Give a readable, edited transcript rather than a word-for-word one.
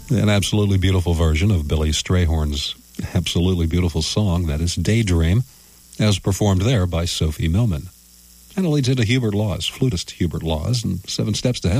An absolutely beautiful version of Billy Strayhorn's absolutely beautiful song, that is Daydream, as performed there by Sophie Millman. And it leads into Hubert Laws, flutist Hubert Laws, and Seven Steps to Heaven.